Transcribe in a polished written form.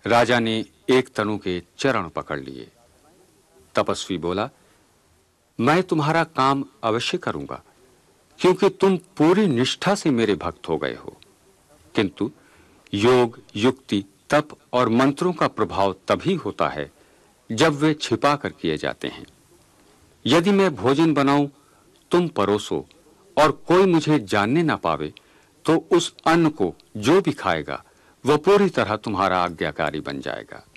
राजा ने एक तनु के चरण पकड़ लिए। तपस्वी बोला, मैं तुम्हारा काम अवश्य करूंगा, क्योंकि तुम पूरी निष्ठा से मेरे भक्त हो गए हो। किंतु योग, युक्ति, तप और मंत्रों का प्रभाव तभी होता है जब वे छिपा कर किए जाते हैं। यदि मैं भोजन बनाऊं, तुम परोसो और कोई मुझे जानने ना पावे, तो उस अन्न को जो भी खाएगा वह पूरी तरह तुम्हारा आज्ञाकारी बन जाएगा।